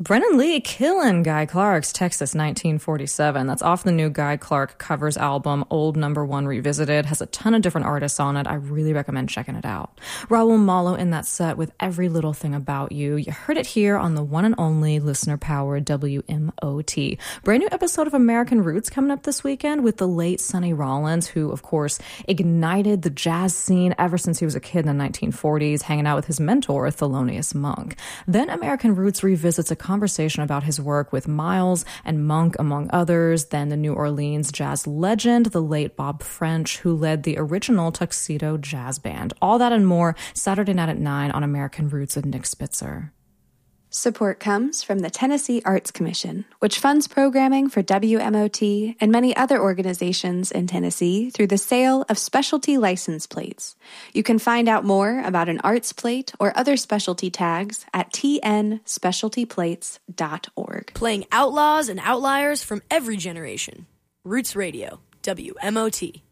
Brennan Lee killing Guy Clark's Texas 1947. That's off the new Guy Clark covers album, Old Number One Revisited. Has a ton of different artists on it. I really recommend checking it out. Raul Malo in that set with Every Little Thing About You. You heard it here on the one and only listener-powered WMOT. Brand new episode of American Roots coming up this weekend with the late Sonny Rollins, who, of course, ignited the jazz scene ever since he was a kid in the 1940s, hanging out with his mentor, Thelonious Monk. Then American Roots revisits a conversation about his work with Miles and Monk, among others. Then the New Orleans jazz legend, the late Bob French, who led the original Tuxedo Jazz Band. All that and more, Saturday night at 9 on American Roots with Nick Spitzer. Support comes from the Tennessee Arts Commission, which funds programming for WMOT and many other organizations in Tennessee through the sale of specialty license plates. You can find out more about an arts plate or other specialty tags at tnspecialtyplates.org. Playing outlaws and outliers from every generation. Roots Radio, WMOT.